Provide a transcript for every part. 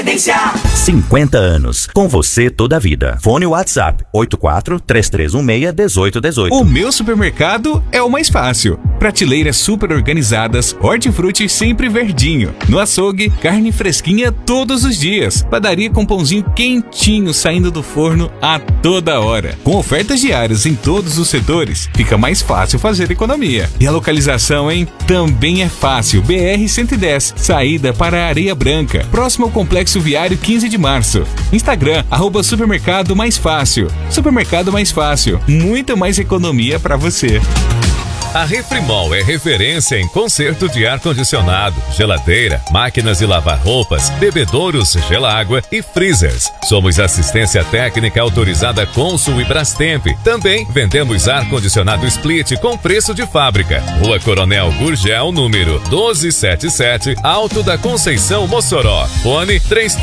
50 anos, com você toda a vida. Fone WhatsApp 84-3316-1818. O meu supermercado é o mais fácil. Prateleiras super organizadas, hortifruti sempre verdinho. No açougue, carne fresquinha todos os dias. Padaria com pãozinho quentinho saindo do forno a toda hora. Com ofertas diárias em todos os setores, fica mais fácil fazer economia. E a localização, hein? Também é fácil. BR-110, saída para a Areia Branca, próximo ao Complexo Viário 15 de março. Instagram, @supermercado mais fácil. Supermercado mais fácil. Muito mais economia para você. A Refrimol é referência em conserto de ar-condicionado, geladeira, máquinas de lavar roupas, bebedouros, gelágua e freezers. Somos assistência técnica autorizada Consul e Brastemp. Também vendemos ar-condicionado split com preço de fábrica. Rua Coronel Gurgel, número 1277, Alto da Conceição, Mossoró. Fone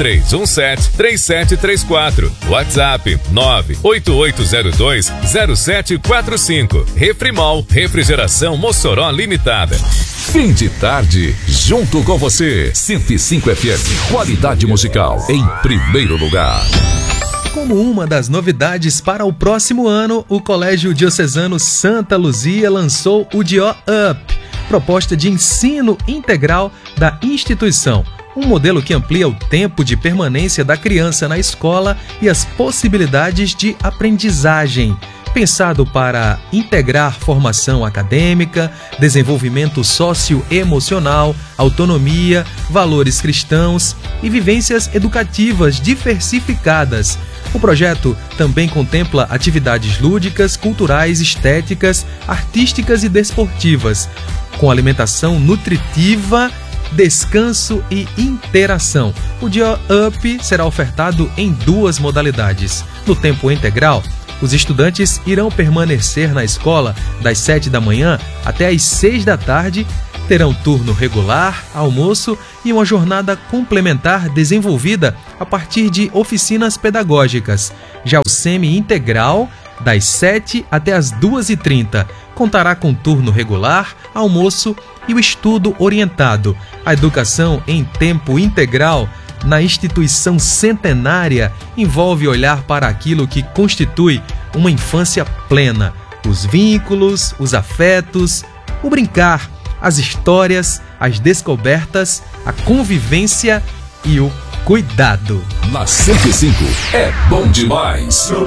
3317-3734. WhatsApp 98802-0745. Refrimol, refrigeração Mossoró Limitada. Fim de tarde, junto com você. 105 FM, qualidade musical em primeiro lugar. Como uma das novidades para o próximo ano, o Colégio Diocesano Santa Luzia lançou o DIO UP, proposta de ensino integral da instituição. Um modelo que amplia o tempo de permanência da criança na escola e as possibilidades de aprendizagem. Pensado para integrar formação acadêmica, desenvolvimento socioemocional, autonomia, valores cristãos e vivências educativas diversificadas. O projeto também contempla atividades lúdicas, culturais, estéticas, artísticas e desportivas, com alimentação nutritiva, descanso e interação. O DIO UP será ofertado em 2 modalidades. No tempo integral, os estudantes irão permanecer na escola das 7 da manhã até às 6 da tarde, terão turno regular, almoço e uma jornada complementar desenvolvida a partir de oficinas pedagógicas. Já o semi-integral, das 7 até as 2h30, contará com turno regular, almoço e o estudo orientado. A educação em tempo integral na instituição centenária envolve olhar para aquilo que constitui uma infância plena: os vínculos, os afetos, o brincar, as histórias, as descobertas, a convivência e o cuidado. Na 105 é bom demais.